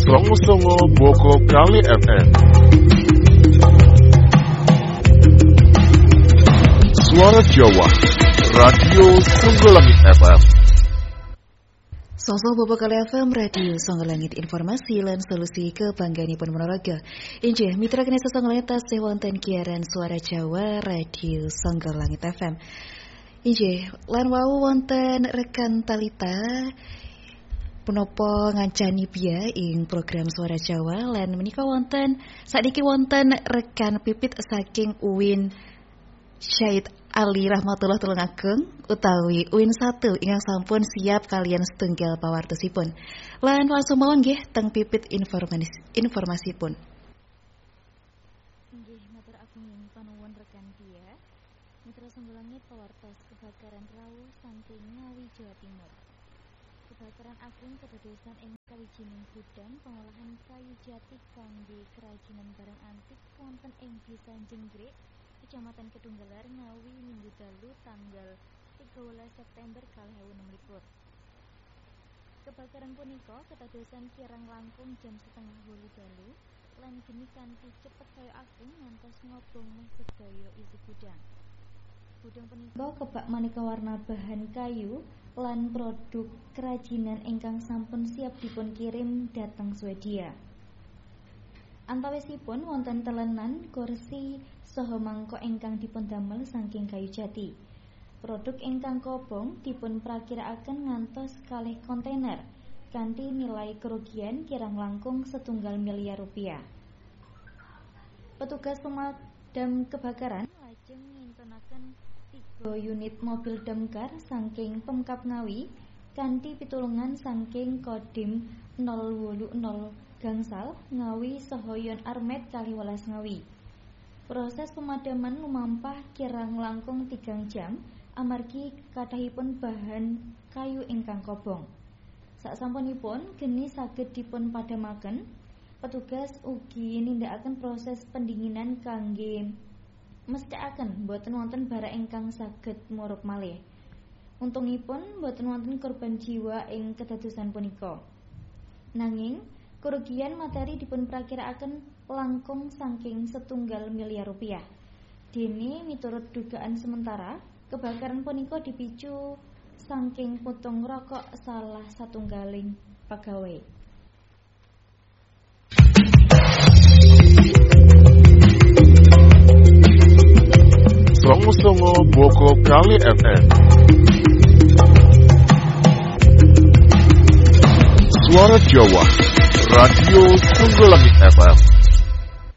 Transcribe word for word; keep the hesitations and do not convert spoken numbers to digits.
Songo-songo Boko Kali F M. Suara Jawa, Radio Songgolangit F M. Sosok Bobo Kali F M, Radio Songgolangit, informasi lan solusi kebanggaanipun Ponorogo. Injih mitra kinesa Songgolangit tasih wonten kiaran Suara Jawa, Radio Songgolangit F M. Injih lan wau wonten rekan Talita punapa ngancani biya ing program Suara Jawa lan menika wonten sakniki wonten rekan Pipit saking U I N Syahid Ali Rahmatullah Tulungagung utawi U I N satu ingkang sampun siap kalian setunggal pawartosipun. Lan langsung mawon nggih teng Pipit informasi informasipun. Nggih matur agung panuwun rekan biya. Mitra Songgolangit pawartos kebakaran rawuh saking Ngawi Jawa Timur. Kebakaran agung kedadosan ing sawijining gudang pengolahan kayu jati kangge kerajinan barang antik wonten ing Desa Jenggrik, Kecamatan Kedunggelar, Ngawi minggu dalu tanggal tiga belas September dua ribu enam belas. Kebakaran punika kedadosan kirang langkung jam setengah wolu dalu lan geni kanthi cepet kaya agung ngantos ngobong meh sedaya isi gudang. Gudang punika kebak maneka warna bahan kayu lan produk kerajinan ingkang sampun siap dipun kirim dhateng Swedia. Antawisipun wonten telenan, kursi saha mangkok ingkang dipun damel saking kayu jati. Produk ingkang kobong dipun prakirakaken ngantos kalih kontainer kanthi nilai kerugian kirang langkung setunggal miliar rupiah. Petugas pemadam kebakaran lajeng ngintunaken tiga unit mobil damkar saking Pemkab Ngawi kanthi pitulungan saking Kodim nol wolu nol Gangsal Ngawi saha Yon Armet Kaliwalas Ngawi. Proses pemadaman lumampah kirang langkung tigang jam amargi kathahipun bahan kayu ingkang kobong. Saksampunipun geni saged dipun padamaken, petugas ugi nindakaken proses pendinginan kangge mesthekaken boten wonten bara ingkang saged murup malih. Untungipun boten wonten korban jiwa ing kedadosan punika. Nanging kerugian materi dipun prakirakaken langkung saking setunggal miliar rupiah. Dene miturut dugaan sementara, kebakaran punika dipicu saking putung rokok salah satunggaling pegawai. Songo-songo Boko Kali F M. Suara Jawa, Radio Songgolangit F M.